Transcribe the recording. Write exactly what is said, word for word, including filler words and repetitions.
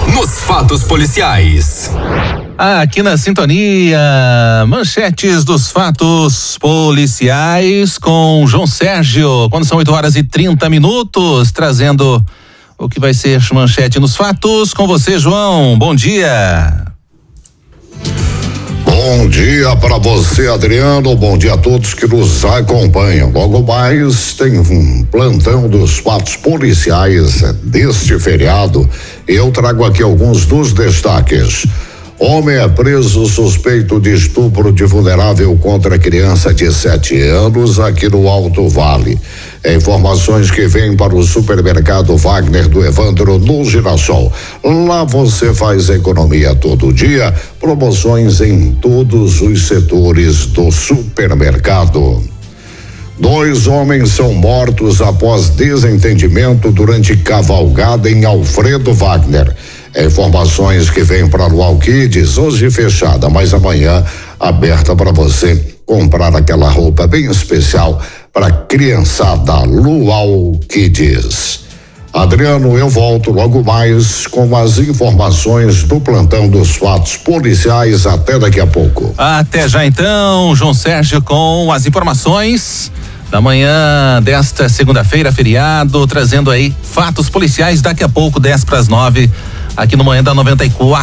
nos fatos policiais. Aqui na sintonia, manchetes dos fatos policiais com João Sérgio, quando são oito horas e trinta minutos, trazendo o que vai ser manchete nos fatos com você, João. Bom dia. Bom dia para você, Adriano. Bom dia a todos que nos acompanham. Logo mais tem um plantão dos fatos policiais deste feriado. Eu trago aqui alguns dos destaques. Homem é preso suspeito de estupro de vulnerável contra criança de sete anos aqui no Alto Vale. É informações que vêm para o supermercado Wagner do Evandro no Girassol. Lá você faz economia todo dia, promoções em todos os setores do supermercado. Dois homens são mortos após desentendimento durante cavalgada em Alfredo Wagner. É informações que vêm para Luau Kids, hoje fechada, mas amanhã aberta para você comprar aquela roupa bem especial para criançada. Luau Kids. Adriano, eu volto logo mais com as informações do plantão dos fatos policiais. Até daqui a pouco. Até já então, João Sérgio, com as informações da manhã desta segunda-feira, feriado, trazendo aí fatos policiais. Daqui a pouco, dez para as nove, aqui no Manhã da noventa e quatro.